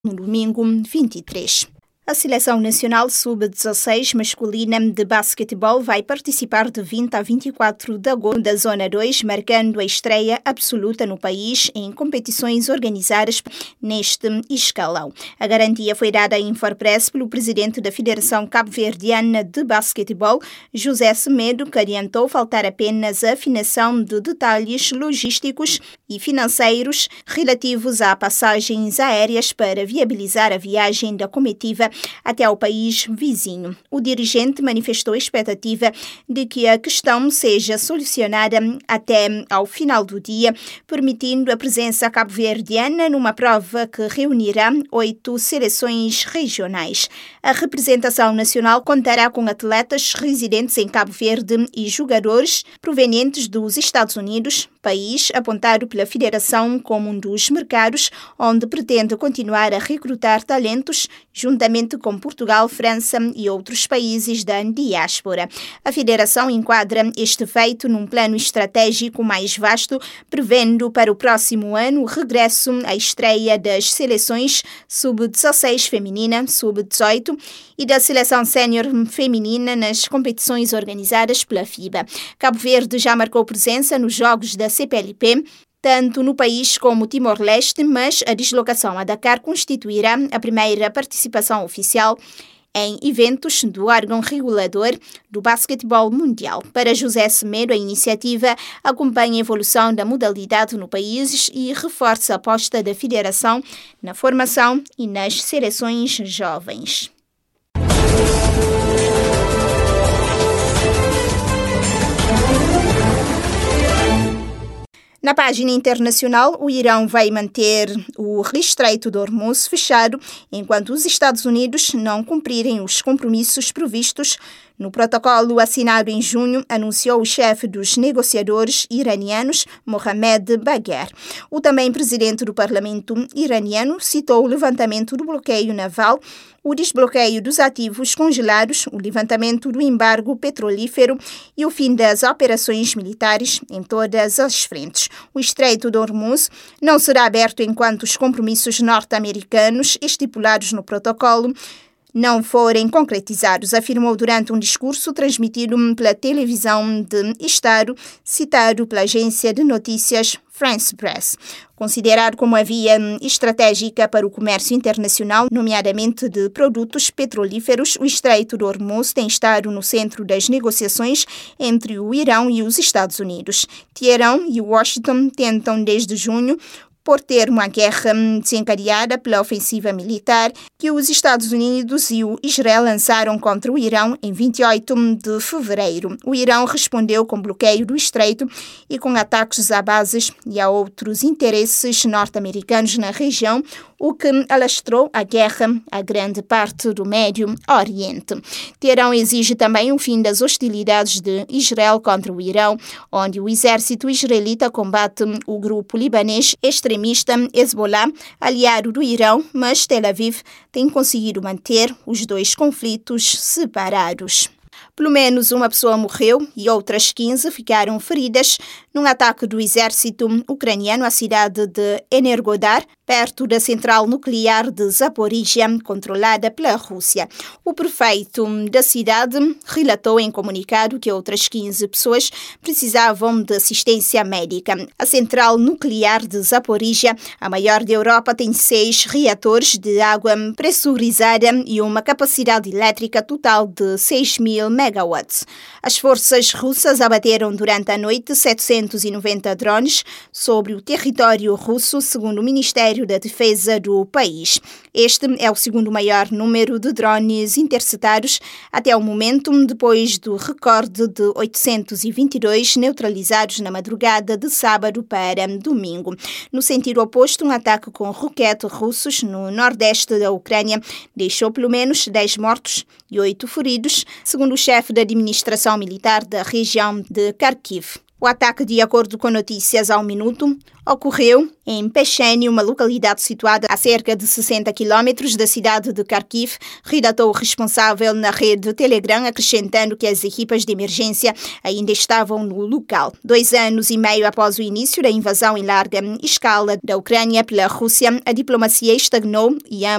no domingo 23. A Seleção Nacional Sub-16 masculina de basquetebol vai participar de 20 a 24 de agosto da Zona 2, marcando a estreia absoluta no país em competições organizadas neste escalão. A garantia foi dada à Infopress pelo presidente da Federação Cabo-Verdiana de Basquetebol, José Semedo, que adiantou faltar apenas a afinação de detalhes logísticos e financeiros relativos a passagens aéreas para viabilizar a viagem da comitiva até ao país vizinho. O dirigente manifestou a expectativa de que a questão seja solucionada até ao final do dia, permitindo a presença cabo-verdiana numa prova que reunirá 8 seleções regionais. A representação nacional contará com atletas residentes em Cabo Verde e jogadores provenientes dos Estados Unidos, país apontado pela Federação como um dos mercados onde pretende continuar a recrutar talentos, juntamente com Portugal, França e outros países da diáspora. A Federação enquadra este feito num plano estratégico mais vasto, prevendo para o próximo ano o regresso à estreia das seleções sub-16 feminina, sub-18 e da seleção sénior feminina nas competições organizadas pela FIBA. Cabo Verde já marcou presença nos jogos da CPLP, tanto no país como Timor-Leste, mas a deslocação a Dakar constituirá a primeira participação oficial em eventos do órgão regulador do basquetebol mundial. Para José Semedo, a iniciativa acompanha a evolução da modalidade no país e reforça a aposta da Federação na formação e nas seleções jovens. Na página internacional, o Irão vai manter o Estreito de Hormuz fechado enquanto os Estados Unidos não cumprirem os compromissos previstos no protocolo assinado em junho, anunciou o chefe dos negociadores iranianos, Mohammad Bagher. O também presidente do parlamento iraniano citou o levantamento do bloqueio naval, o desbloqueio dos ativos congelados, o levantamento do embargo petrolífero e o fim das operações militares em todas as frentes. O Estreito de Hormuz não será aberto enquanto os compromissos norte-americanos estipulados no protocolo não forem concretizados, afirmou durante um discurso transmitido pela televisão de Estado, citado pela agência de notícias France Press. Considerado como a via estratégica para o comércio internacional, nomeadamente de produtos petrolíferos, o Estreito de Hormuz tem estado no centro das negociações entre o Irão e os Estados Unidos. Teherão e Washington tentam desde junho por termo à guerra desencadeada pela ofensiva militar que os Estados Unidos e o Israel lançaram contra o Irão em 28 de fevereiro. O Irão respondeu com bloqueio do estreito e com ataques a bases e a outros interesses norte-americanos na região, o que alastrou a guerra a grande parte do Médio Oriente. Teherão exige também o fim das hostilidades de Israel contra o Irão, onde o exército israelita combate o grupo libanês extremista Hezbollah, aliado do Irão, mas Tel Aviv tem conseguido manter os dois conflitos separados. Pelo menos uma pessoa morreu e outras 15 ficaram feridas num ataque do exército ucraniano à cidade de Energodar, perto da central nuclear de Zaporizhia, controlada pela Rússia. O prefeito da cidade relatou em comunicado que outras 15 pessoas precisavam de assistência médica. A central nuclear de Zaporizhia, a maior da Europa, tem 6 reatores de água pressurizada e uma capacidade elétrica total de 6.000 megawatts. As forças russas abateram durante a noite 790 drones sobre o território russo, segundo o Ministério da Defesa do país. Este é o segundo maior número de drones interceptados até o momento, depois do recorde de 822 neutralizados na madrugada de sábado para domingo. No sentido oposto, um ataque com roquetes russos no nordeste da Ucrânia deixou pelo menos 10 mortos e 8 feridos, segundo o chefe da administração militar da região de Kharkiv. O ataque, de acordo com Notícias ao Minuto, ocorreu em Pechene, uma localidade situada a cerca de 60 quilômetros da cidade de Kharkiv, relatou o responsável na rede Telegram, acrescentando que as equipas de emergência ainda estavam no local. 2 anos e meio após o início da invasão em larga escala da Ucrânia pela Rússia, a diplomacia estagnou e